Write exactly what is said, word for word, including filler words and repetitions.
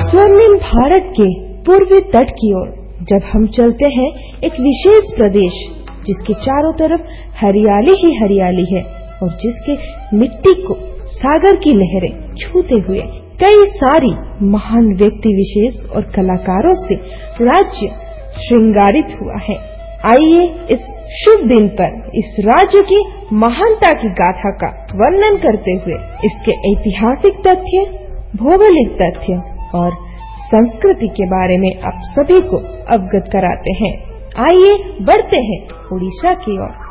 स्वर्णिम भारत के पूर्वी तट की ओर जब हम चलते हैं, एक विशेष प्रदेश जिसके चारों तरफ हरियाली ही हरियाली है और जिसके मिट्टी को सागर की लहरें छूते हुए कई सारी महान व्यक्ति विशेष और कलाकारों से राज्य श्रृंगारित हुआ है। आइए इस शुभ दिन पर इस राज्य की महानता की गाथा का वर्णन करते हुए इसके ऐतिहासिक तथ्य, भौगोलिक तथ्य और संस्कृति के बारे में आप सभी को अवगत कराते हैं। आइए बढ़ते हैं उड़ीसा की ओर।